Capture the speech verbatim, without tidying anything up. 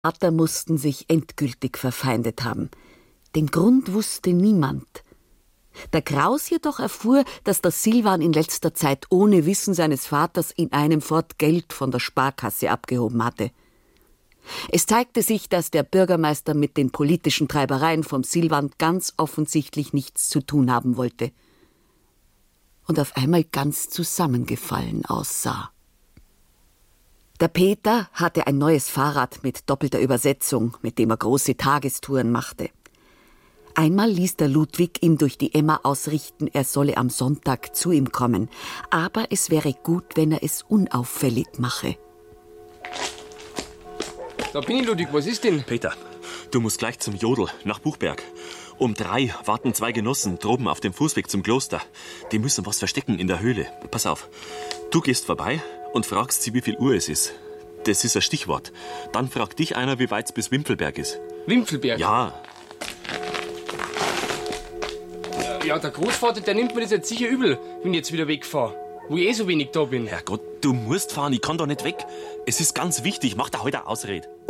Vater mussten sich endgültig verfeindet haben. Den Grund wusste niemand. Der Kraus jedoch erfuhr, dass der Silvan in letzter Zeit ohne Wissen seines Vaters in einem Fort Geld von der Sparkasse abgehoben hatte. Es zeigte sich, dass der Bürgermeister mit den politischen Treibereien vom Silvan ganz offensichtlich nichts zu tun haben wollte und auf einmal ganz zusammengefallen aussah. Der Peter hatte ein neues Fahrrad mit doppelter Übersetzung, mit dem er große Tagestouren machte. Einmal ließ der Ludwig ihm durch die Emma ausrichten, er solle am Sonntag zu ihm kommen, aber es wäre gut, wenn er es unauffällig mache. Da bin ich, Ludwig, was ist denn? Peter, du musst gleich zum Jodl, nach Buchberg. Um drei warten zwei Genossen droben auf dem Fußweg zum Kloster. Die müssen was verstecken in der Höhle. Pass auf, du gehst vorbei und fragst sie, wie viel Uhr es ist. Das ist ein Stichwort. Dann fragt dich einer, wie weit es bis Wimpelberg ist. Wimpelberg? Ja. Ja, der Großvater, der nimmt mir das jetzt sicher übel, wenn ich jetzt wieder wegfahre. Wo ich eh so wenig da bin. Herrgott, du musst fahren, ich kann doch nicht weg. Es ist ganz wichtig, mach da heute eine Ausrede.